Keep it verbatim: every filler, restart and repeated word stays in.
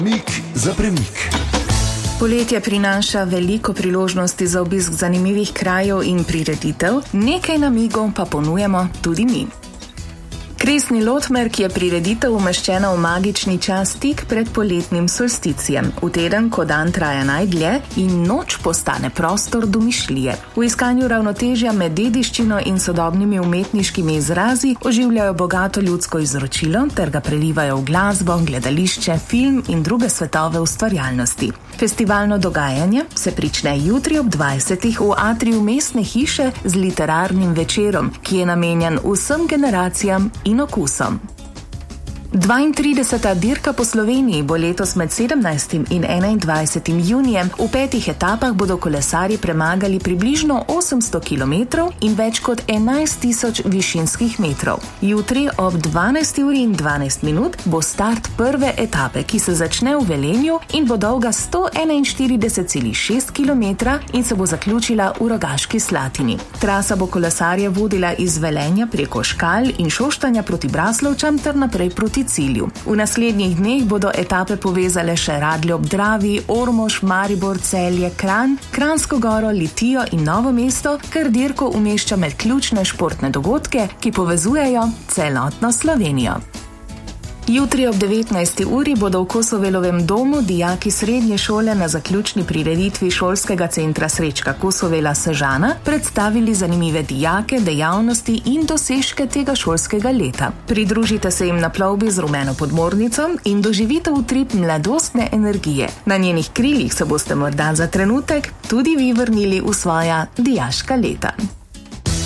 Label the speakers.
Speaker 1: Mik za premik.
Speaker 2: Poletje prinaša veliko priložnosti za obisk zanimivih krajev in prireditev, nekaj namigov pa ponujamo tudi mi. Kresni Lotmer, ki je prireditev umeščena v magični čas tik pred poletnim solsticijem, v teden, ko dan traja najdlje in noč postane prostor domišljije. V iskanju ravnotežja med dediščino in sodobnimi umetniškimi izrazi oživljajo bogato ljudsko izročilo ter ga prelivajo v glasbo, gledališče, film in druge svetove ustvarjalnosti. Festivalno dogajanje se prične jutri ob dvajsetih v atriju mestne hiše z literarnim večerom, ki je namenjen vsem generacijam in okusom. dvaintrideseta dirka po Sloveniji bo letos med sedemnajstim in enaindvajsetim junijem. V petih etapah bodo kolesarji premagali približno osemsto kilometrov in več kot enajst tisoč višinskih metrov. Jutri ob dvanajsti uri in dvanajst minut bo start prve etape, ki se začne v Velenju in bo dolga sto enainštirideset celih šest kilometra in se bo zaključila v Rogaški Slatini. Trasa bo kolesarje vodila iz Velenja preko Škal in Šoštanja proti Braslovčam ter naprej proti cilju. V naslednjih dneh bodo etape povezale še Radlje ob Dravi, Ormož, Maribor, Celje, Kranj, Kranjsko Goro, Litijo in Novo mesto, kar dirko umešča med ključne športne dogodke, ki povezujejo celotno Slovenijo. Jutri ob devetnajsti uri bodo v Kosovelovem domu dijaki srednje šole na zaključni prireditvi šolskega centra Srečka Kosovela Sežana predstavili zanimive dijake, dejavnosti in dosežke tega šolskega leta. Pridružite se jim na plovbi z rumeno podmornico in doživite utrip mladostne energije. Na njenih krilih se boste morda za trenutek tudi vi vrnili v svoja dijaška leta.